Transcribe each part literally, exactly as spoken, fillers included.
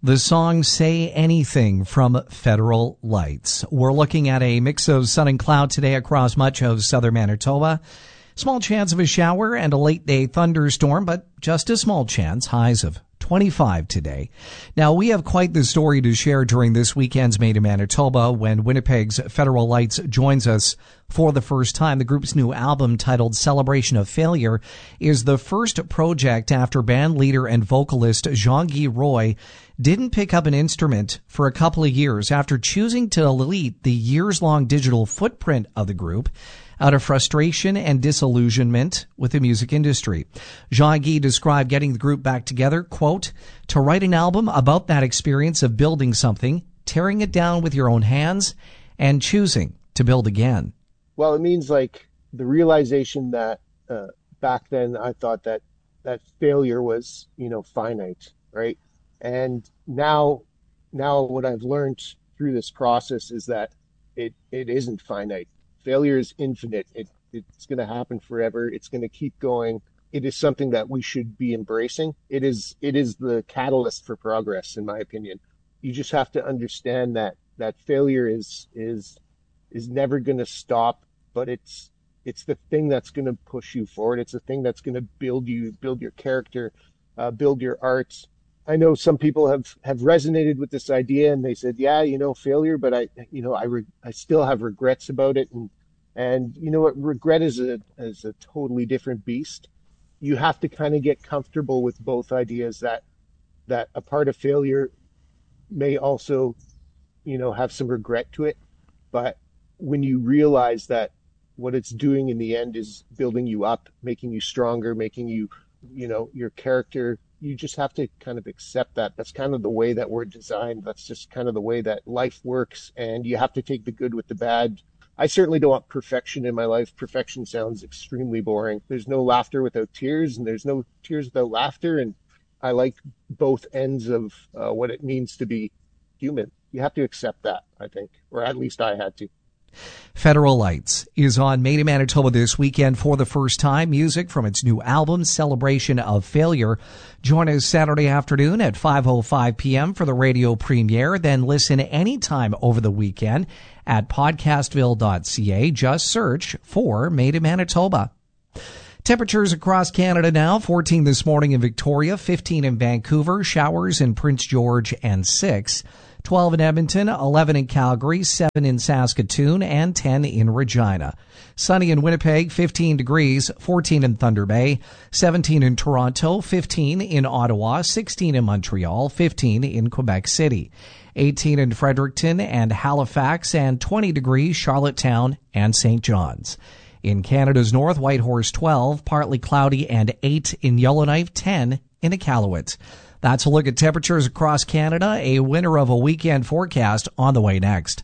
The song Say Anything from Federal Lights. We're looking at a mix of sun and cloud today across much of southern Manitoba. Small chance of a shower and a late day thunderstorm, but just a small chance. Highs of twenty-five today. Now, we have quite the story to share during this weekend's Made in Manitoba when Winnipeg's Federal Lights joins us for the first time. The group's new album, titled Celebration of Failure, is the first project after band leader and vocalist Jean-Guy Roy didn't pick up an instrument for a couple of years after choosing to delete the years-long digital footprint of the group out of frustration and disillusionment with the music industry. Jean-Guy described getting the group back together, quote, to write an album about that experience of building something, tearing it down with your own hands, and choosing to build again. Well, it means like the realization that uh, back then I thought that that failure was, you know, finite, right? And now, now what I've learned through this process is that it, it isn't finite. Failure is infinite. It, it's going to happen forever. It's going to keep going. It is something that we should be embracing. It is, it is the catalyst for progress, in my opinion. You just have to understand that, that failure is, is, is never going to stop, but it's, it's the thing that's going to push you forward. It's the thing that's going to build you, build your character, uh, build your art. I know some people have, have resonated with this idea and they said, yeah, you know, failure, but I, you know, I, re- I still have regrets about it. And, and you know what, regret is a, is a totally different beast. You have to kind of get comfortable with both ideas that, that a part of failure may also, you know, have some regret to it. But when you realize that what it's doing in the end is building you up, making you stronger, making you, you know, your character, you just have to kind of accept that. That's kind of the way that we're designed. That's just kind of the way that life works. And you have to take the good with the bad. I certainly don't want perfection in my life. Perfection sounds extremely boring. There's no laughter without tears, and there's no tears without laughter. And I like both ends of uh, what it means to be human. You have to accept that, I think, or at least I had to. Federal Lights is on Made in Manitoba this weekend for the first time. Music from its new album, Celebration of Failure. Join us Saturday afternoon at five oh five p.m. for the radio premiere. Then listen anytime over the weekend at podcastville dot c a. Just search for Made in Manitoba. Temperatures across Canada now, fourteen this morning in Victoria, fifteen in Vancouver, showers in Prince George, and six. twelve in Edmonton, eleven in Calgary, seven in Saskatoon, and ten in Regina. Sunny in Winnipeg, fifteen degrees, fourteen in Thunder Bay, seventeen in Toronto, fifteen in Ottawa, sixteen in Montreal, fifteen in Quebec City, eighteen in Fredericton and Halifax, and twenty degrees Charlottetown and Saint John's. In Canada's north, Whitehorse twelve, partly cloudy, and eight in Yellowknife, ten in Iqaluit. That's a look at temperatures across Canada. A winter of a weekend forecast on the way next.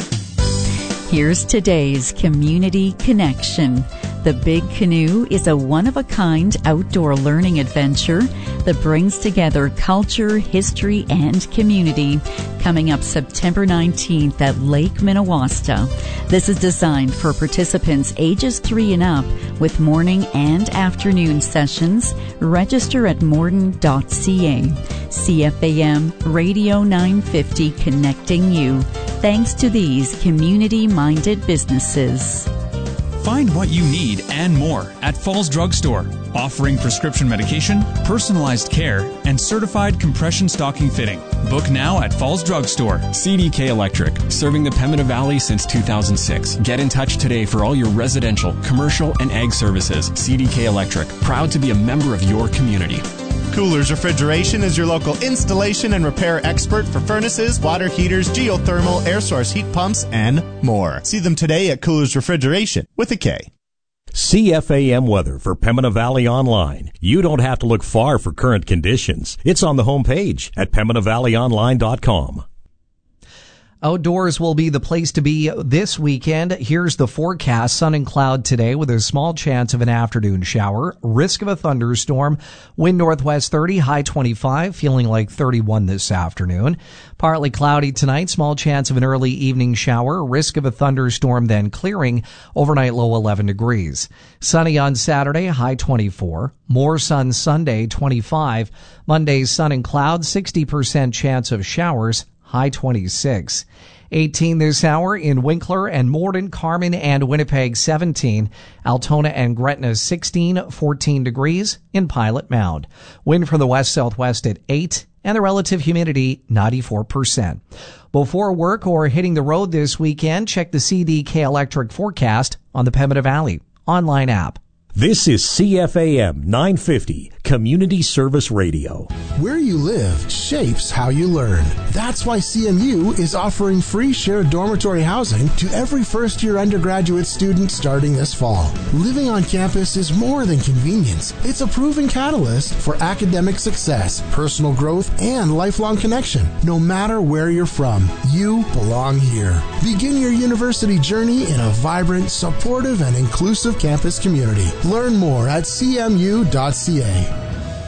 Here's today's Community Connection. The Big Canoe is a one-of-a-kind outdoor learning adventure that brings together culture, history, and community. Coming up September nineteenth at Lake Minnewaska. This is designed for participants ages three and up with morning and afternoon sessions. Register at morden dot c a. C F A M Radio nine fifty, connecting you. Thanks to these community-minded businesses. Find what you need and more at Falls Drug Store, offering prescription medication, personalized care, and certified compression stocking fitting. Book now at Falls Drug Store. C D K Electric, serving the Pembina Valley since two thousand six. Get in touch today for all your residential, commercial, and ag services. C D K Electric, proud to be a member of your community. Coolers Refrigeration is your local installation and repair expert for furnaces, water heaters, geothermal, air source heat pumps, and more. See them today at Coolers Refrigeration with a K. C F A M weather for Pembina Valley Online. You don't have to look far for current conditions. It's on the homepage at pembina valley online dot com. Outdoors will be the place to be this weekend. Here's the forecast. Sun and cloud today with a small chance of an afternoon shower. Risk of a thunderstorm. Wind northwest thirty, high twenty-five, feeling like thirty-one this afternoon. Partly cloudy tonight. Small chance of an early evening shower. Risk of a thunderstorm then clearing. Overnight low eleven degrees. Sunny on Saturday, high twenty-four. More sun Sunday, twenty-five. Monday, sun and cloud, sixty percent chance of showers. High twenty-six. eighteen this hour in Winkler and Morden, Carmen and Winnipeg seventeen. Altona and Gretna sixteen, fourteen degrees in Pilot Mound. Wind from the west-southwest at eight and the relative humidity ninety-four percent. Before work or hitting the road this weekend, check the C D K Electric forecast on the Pembina Valley online app. This is C F A M nine fifty, Community Service Radio. Where you live shapes how you learn. That's why C M U is offering free shared dormitory housing to every first-year undergraduate student starting this fall. Living on campus is more than convenience. It's a proven catalyst for academic success, personal growth, and lifelong connection. No matter where you're from, you belong here. Begin your university journey in a vibrant, supportive, and inclusive campus community. Learn more at c m u dot c a.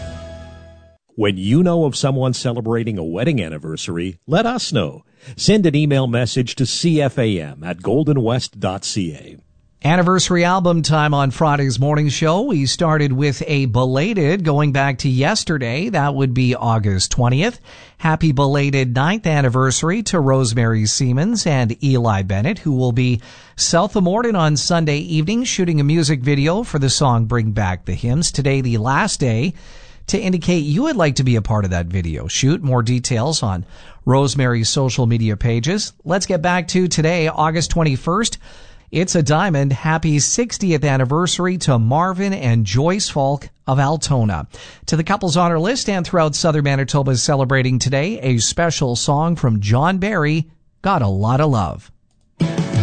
When you know of someone celebrating a wedding anniversary, let us know. Send an email message to c f a m at golden west dot c a. Anniversary album time on Friday's morning show. We started with a belated going back to yesterday. That would be August twentieth. Happy belated ninth anniversary to Rosemary Siemens and Eli Bennett, who will be south of Morden on Sunday evening shooting a music video for the song Bring Back the Hymns. Today, the last day to indicate you would like to be a part of that video shoot. More details on Rosemary's social media pages. Let's get back to today, August twenty-first. It's a diamond. Happy sixtieth anniversary to Marvin and Joyce Falk of Altona. To the couples on our list and throughout southern Manitoba celebrating today, a special song from John Barry, Got a Lot of Love.